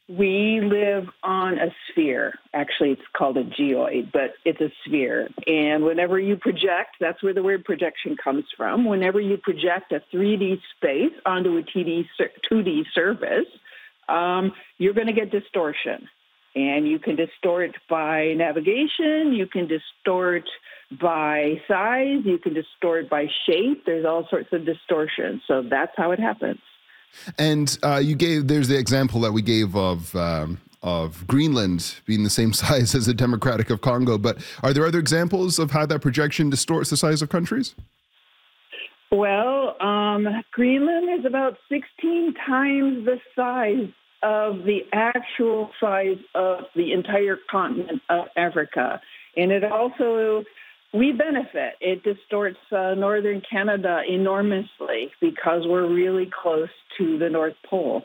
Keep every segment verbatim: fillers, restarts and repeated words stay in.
We live on a sphere. Actually, it's called a geoid, but it's a sphere. And whenever you project, that's where the word projection comes from. Whenever you project a three D space onto a two D, two D surface, um, you're going to get distortion. And you can distort by navigation, you can distort by size, you can distort by shape. There's all sorts of distortion. So that's how it happens. And uh, you gave, there's the example that we gave of um, of Greenland being the same size as the Democratic of Congo. But are there other examples of how that projection distorts the size of countries? Well, um, Greenland is about sixteen times the size of the actual size of the entire continent of Africa. And it also, we benefit. It distorts uh, northern Canada enormously because we're really close to the North Pole.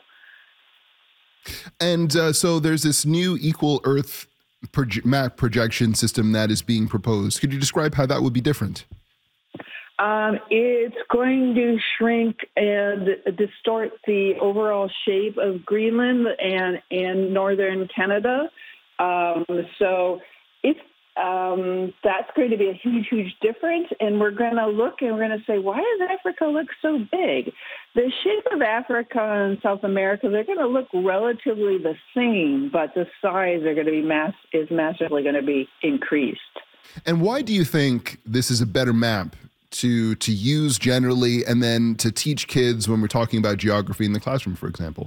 And uh, so there's this new equal Earth proje- map projection system that is being proposed. Could you describe how that would be different? Um, it's going to shrink and distort the overall shape of Greenland and, and northern Canada. Um, so it's, um, that's going to be a huge, huge difference. And we're going to look and we're going to say, why does Africa look so big? The shape of Africa and South America, they're going to look relatively the same, but the size are going to be mass is massively going to be increased. And why do you think this is a better map to to use generally, and then to teach kids when we're talking about geography in the classroom, for example?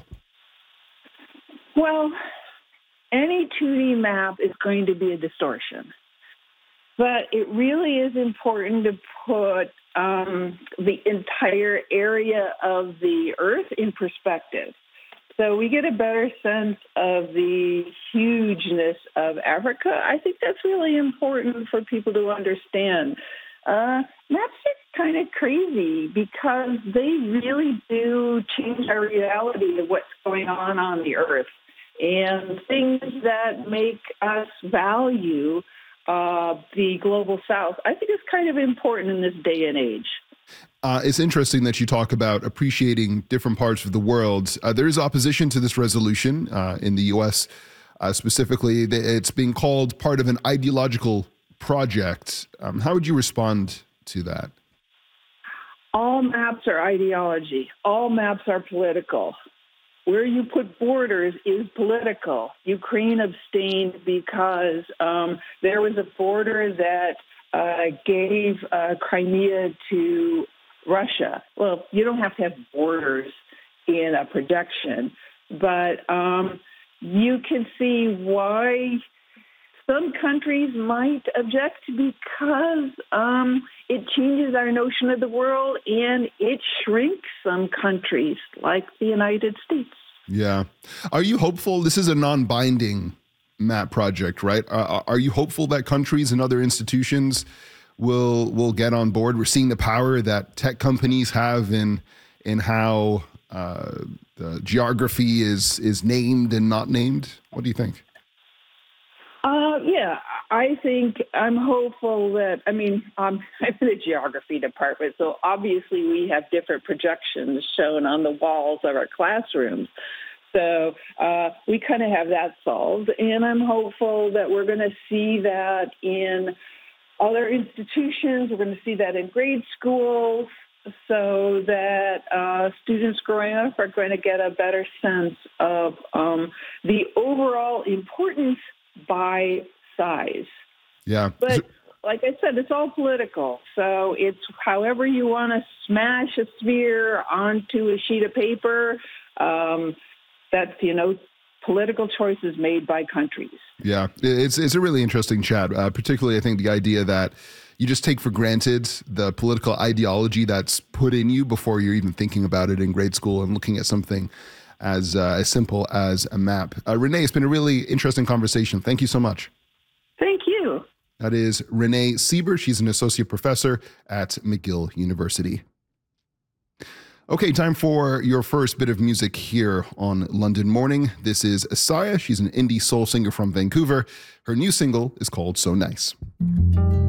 Well, any two D map is going to be a distortion. But it really is important to put um, the entire area of the Earth in perspective. So we get a better sense of the hugeness of Africa. I think that's really important for people to understand. Uh, maps are kind of crazy because they really do change our reality of what's going on on the Earth. And things that make us value uh, the global South, I think is kind of important in this day and age. Uh, it's interesting that you talk about appreciating different parts of the world. Uh, there is opposition to this resolution uh, in the U S uh, specifically. It's being called part of an ideological project. Um, how would you respond to that? All maps are ideology. All maps are political. Where you put borders is political. Ukraine abstained because um, there was a border that uh, gave uh, Crimea to Russia. Well, you don't have to have borders in a projection, but um, you can see why some countries might object because um, it changes our notion of the world and it shrinks some countries like the United States. Yeah. Are you hopeful? This is a non-binding map project, right? Uh, are you hopeful that countries and other institutions will will get on board? We're seeing the power that tech companies have in in how uh, the geography is is named and not named. What do you think? Uh, yeah, I think I'm hopeful that, I mean, um, I'm in the geography department, so obviously we have different projections shown on the walls of our classrooms. So uh, we kind of have that solved, and I'm hopeful that we're going to see that in other institutions. We're going to see that in grade schools so that uh, students growing up are going to get a better sense of um, the overall importance by size. Yeah. But like I said, it's all political. So it's however you want to smash a sphere onto a sheet of paper. Um, that's, you know, political choices made by countries. Yeah, it's it's a really interesting chat, uh, particularly I think the idea that you just take for granted the political ideology that's put in you before you're even thinking about it in grade school and looking at something as uh, as simple as a map. Uh, Renee, it's been a really interesting conversation. Thank you so much. Thank you. That is Renee Sieber. She's an associate professor at McGill University. Okay, time for your first bit of music here on London Morning. This is Asaya. She's an indie soul singer from Vancouver. Her new single is called So Nice.